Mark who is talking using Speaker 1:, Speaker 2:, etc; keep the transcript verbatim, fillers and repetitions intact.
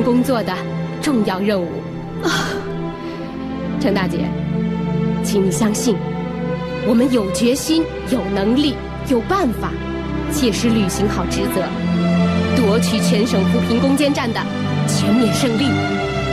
Speaker 1: 工作的重要任务。啊，程大姐，请你相信，我们有决心、有能力、有办法，切实履行好职责，夺取全省扶贫攻坚战的全面胜利。